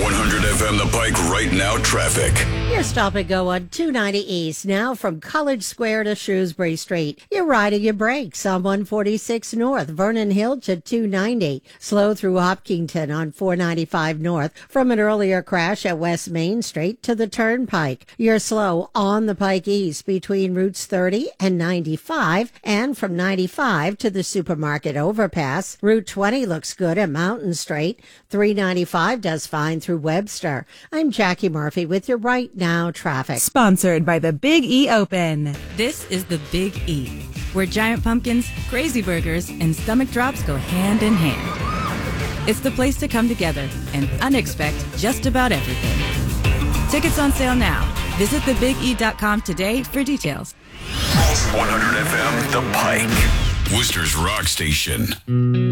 100 FM The Pike right now traffic. Your stop and go on 290 East, now from College Square to Shrewsbury Street. You're riding your brakes on 146 North, Vernon Hill to 290. Slow through Hopkinton on 495 North from an earlier crash at West Main Street to the Turnpike. You're slow on the Pike East between routes 30 and 95 and from 95 to the supermarket overpass. Route 20 looks good at Mountain Street. 395 does fine through Webster. I'm Jackie Murphy with your Right Now traffic. Sponsored by the Big E Open. This is the Big E, where giant pumpkins, crazy burgers, and stomach drops go hand in hand. It's the place to come together and unexpect just about everything. Tickets on sale now. Visit thebige.com today for details. 100 FM The Pike, Worcester's rock station.